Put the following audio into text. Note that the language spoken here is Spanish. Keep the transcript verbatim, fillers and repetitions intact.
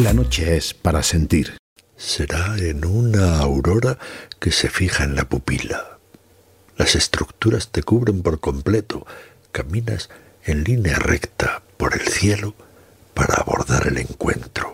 La noche es para sentir. Será en una aurora que se fija en la pupila. Las estructuras te cubren por completo. Caminas en línea recta por el cielo para abordar el encuentro.